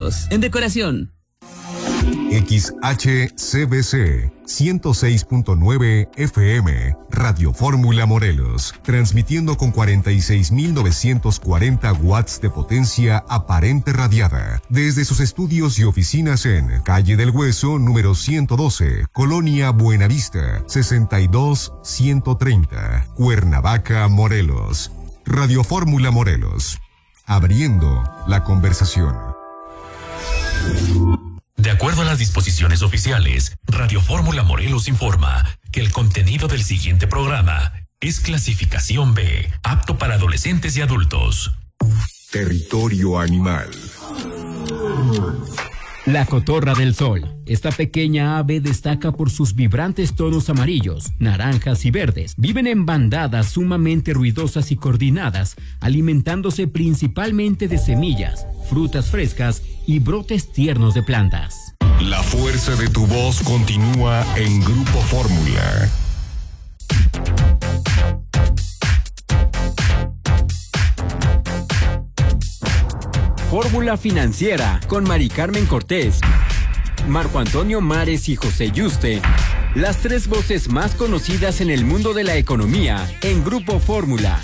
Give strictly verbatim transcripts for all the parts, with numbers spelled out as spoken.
Morelos, en decoración. X H C B C ciento seis punto nueve F M, Radio Fórmula Morelos, transmitiendo con cuarenta y seis mil novecientos cuarenta watts de potencia aparente radiada, desde sus estudios y oficinas en Calle del Hueso, número ciento doce, Colonia Buenavista, sesenta y dos ciento treinta, Cuernavaca, Morelos. Radio Fórmula Morelos, abriendo la conversación. De acuerdo a las disposiciones oficiales, Radio Fórmula Morelos informa que el contenido del siguiente programa es clasificación B, apto para adolescentes y adultos. Territorio animal. La cotorra del sol. Esta pequeña ave destaca por sus vibrantes tonos amarillos, naranjas y verdes. Viven en bandadas sumamente ruidosas y coordinadas, alimentándose principalmente de semillas, frutas frescas y brotes tiernos de plantas. La fuerza de tu voz continúa en Grupo Fórmula. Fórmula Financiera con Mari Carmen Cortés, Marco Antonio Mares y José Yuste, las tres voces más conocidas en el mundo de la economía en Grupo Fórmula.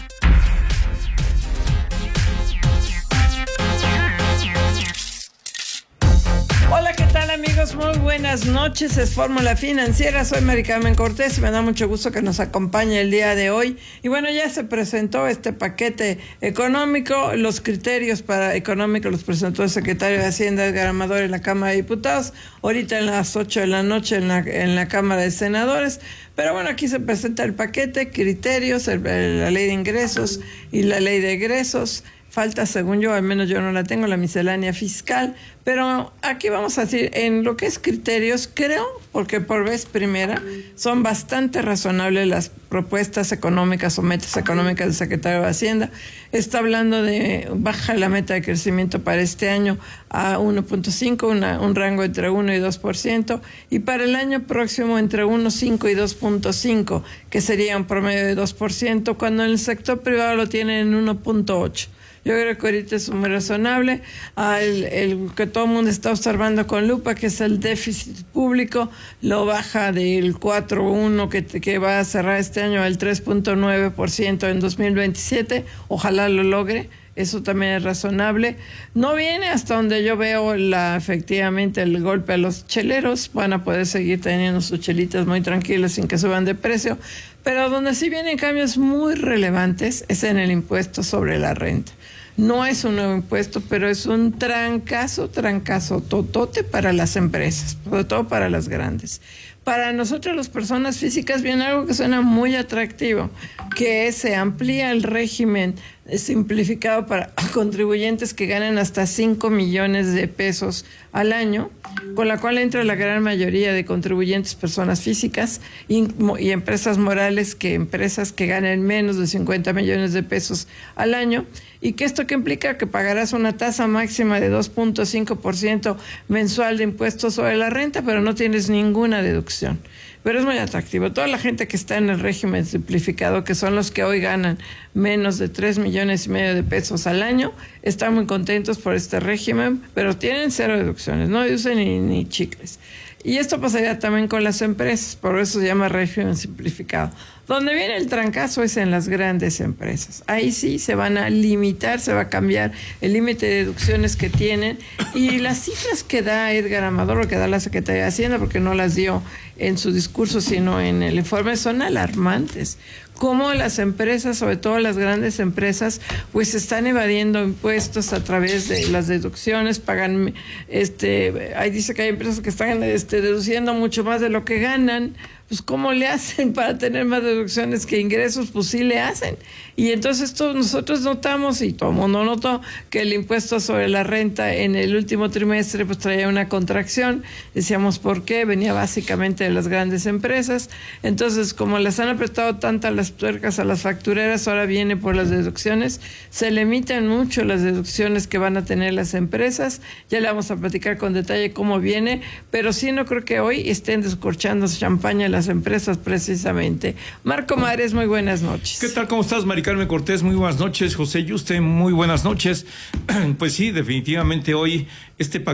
Hola, ¿qué tal, amigos? Muy buenas noches, es Fórmula Financiera, soy Mari Carmen Cortés y me da mucho gusto que nos acompañe el día de hoy. Y bueno, ya se presentó este paquete económico, los criterios para económicos los presentó el secretario de Hacienda, Edgar Amador, en la Cámara de Diputados, ahorita en las ocho de la noche en la, en la Cámara de Senadores. Pero bueno, aquí se presenta el paquete, criterios, el, el, la ley de ingresos y la ley de egresos. Falta, según yo, al menos yo no la tengo, la miscelánea fiscal, pero aquí vamos a decir, en lo que es criterios, creo, porque por vez primera, son bastante razonables las propuestas económicas o metas económicas del secretario de Hacienda. Está hablando de baja la meta de crecimiento para este año a uno punto cinco, una, un rango entre uno y dos por ciento, y para el año próximo entre uno punto cinco y dos punto cinco, que sería un promedio de dos por ciento, cuando en el sector privado lo tienen en uno punto ocho. Yo creo que ahorita es muy razonable. Ah, el, el que todo el mundo está observando con lupa, que es el déficit público, lo baja del cuatro punto uno que, que va a cerrar este año al tres punto nueve por ciento en dos mil veintisiete. Ojalá lo logre. Eso también es razonable. No viene hasta donde yo veo la efectivamente el golpe a los cheleros. Van a poder seguir teniendo sus chelitas muy tranquilas sin que suban de precio. Pero donde sí vienen cambios muy relevantes es en el impuesto sobre la renta. No es un nuevo impuesto, pero es un trancazo, trancazo, totote para las empresas, sobre todo para las grandes. Para nosotros, las personas físicas, viene algo que suena muy atractivo, que se amplía el régimen simplificado para contribuyentes que ganen hasta cinco millones de pesos al año, con la cual entra la gran mayoría de contribuyentes personas físicas y, y empresas morales, que empresas que ganen menos de cincuenta millones de pesos al año, y que esto que implica que pagarás una tasa máxima de dos punto cinco por ciento mensual de impuestos sobre la renta, pero no tienes ninguna deducción. Pero es muy atractivo. Toda la gente que está en el régimen simplificado, que son los que hoy ganan menos de tres millones y medio de pesos al año, están muy contentos por este régimen, pero tienen cero deducciones, no deducen ni, ni chicles. Y esto pasaría también con las empresas, por eso se llama régimen simplificado. Donde viene el trancazo es en las grandes empresas. Ahí sí se van a limitar, se va a cambiar el límite de deducciones que tienen, y las cifras que da Edgar Amador, o que da la Secretaría de Hacienda, porque no las dio en su discurso, sino en el informe, son alarmantes. Cómo las empresas, sobre todo las grandes empresas, pues están evadiendo impuestos a través de las deducciones, pagan, este, ahí dice que hay empresas que están este, deduciendo mucho más de lo que ganan. Pues ¿cómo le hacen para tener más deducciones que ingresos? Pues sí le hacen. Y entonces todos nosotros notamos, y todo el mundo notó, que el impuesto sobre la renta en el último trimestre pues traía una contracción. Decíamos, ¿por qué? Venía básicamente de las grandes empresas. Entonces, como les han apretado tantas las tuercas a las factureras, ahora viene por las deducciones. Se limitan mucho las deducciones que van a tener las empresas. Ya le vamos a platicar con detalle cómo viene, pero sí no creo que hoy estén descorchando champaña las empresas precisamente. Marco Mares, muy buenas noches. ¿Qué tal? ¿Cómo estás, Mari Carmen Cortés? Muy buenas noches. José Yuste, muy buenas noches. Pues sí, definitivamente hoy este